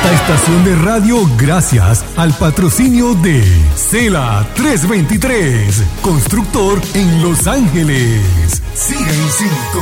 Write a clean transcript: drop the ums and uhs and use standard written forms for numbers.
esta estación de radio gracias al patrocinio de Cela 323, constructor en Los Ángeles. Siga en sintonía.